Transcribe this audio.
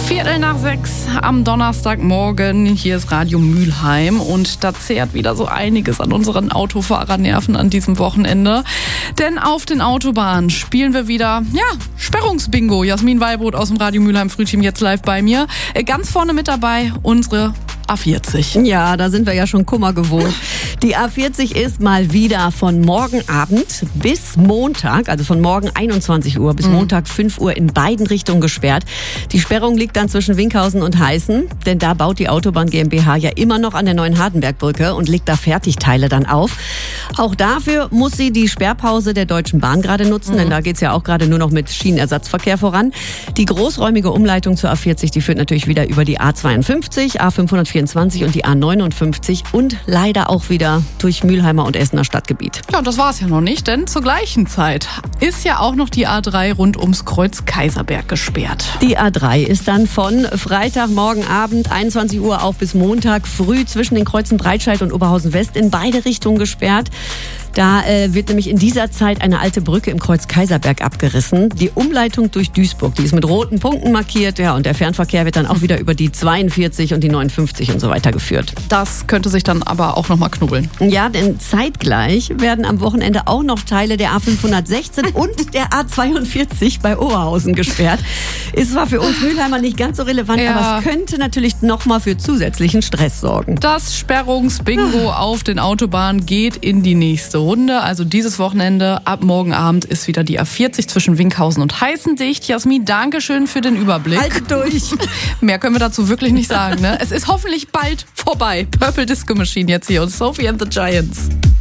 5:45 am Donnerstagmorgen. Hier ist Radio Mülheim und da zehrt wieder so einiges an unseren Autofahrernerven an diesem Wochenende. Denn auf den Autobahnen spielen wir wieder, Sperrungsbingo. Jasmin Weilbrot aus dem Radio Mülheim Frühteam jetzt live bei mir. Ganz vorne mit dabei unsere A40. Ja, da sind wir ja schon Kummer gewohnt. Die A40 ist mal wieder von morgen Abend bis Montag, also von morgen 21 Uhr bis Montag 5 Uhr in beiden Richtungen gesperrt. Die Sperrung liegt dann zwischen Winkhausen und Heißen, denn da baut die Autobahn GmbH ja immer noch an der neuen Hardenbergbrücke und legt da Fertigteile dann auf. Auch dafür muss sie die Sperrpause der Deutschen Bahn gerade nutzen, denn da geht's ja auch gerade nur noch mit Schienenersatzverkehr voran. Die großräumige Umleitung zur A40, die führt natürlich wieder über die A52, A524 und die A59 und leider auch wieder durch Mülheimer und Essener Stadtgebiet. Ja, und das war's ja noch nicht, denn zur gleichen Zeit ist ja auch noch die A3 rund ums Kreuz Kaiserberg gesperrt. Die A3 ist dann von Freitagmorgen Abend 21 Uhr auch bis Montag früh zwischen den Kreuzen Breitscheid und Oberhausen West in beide Richtungen gesperrt. Da wird nämlich in dieser Zeit eine alte Brücke im Kreuz Kaiserberg abgerissen. Die Umleitung durch Duisburg, die ist mit roten Punkten markiert. Ja, und der Fernverkehr wird dann auch wieder über die 42 und die 59 und so weiter geführt. Das könnte sich dann aber auch nochmal knubbeln. Ja, denn zeitgleich werden am Wochenende auch noch Teile der A516 und der A42 bei Oberhausen gesperrt. Ist zwar für uns Mülheimer nicht ganz so relevant, aber es könnte natürlich nochmal für zusätzlichen Stress sorgen. Das Sperrungsbingo auf den Autobahnen geht in die nächste Runde. Also dieses Wochenende, ab morgen Abend, ist wieder die A40 zwischen Winkhausen und Heißen dicht. Jasmin, danke schön für den Überblick. Halt durch. Mehr können wir dazu wirklich nicht sagen, ne? Es ist hoffentlich bald vorbei. Purple Disco Machine jetzt hier und Sophie and the Giants.